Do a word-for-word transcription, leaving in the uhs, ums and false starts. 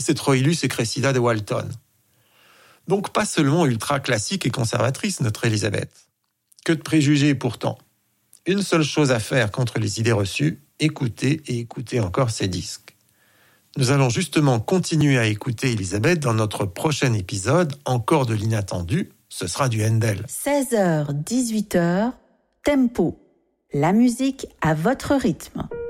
c'est Troilus et Cressida de Walton. Donc pas seulement ultra classique et conservatrice, notre Élisabeth. Que de préjugés pourtant. Une seule chose à faire contre les idées reçues, écouter et écouter encore ces disques. Nous allons justement continuer à écouter Élisabeth dans notre prochain épisode, encore de l'inattendu, ce sera du Handel. seize heures dix-huit heures, Tempo. La musique à votre rythme.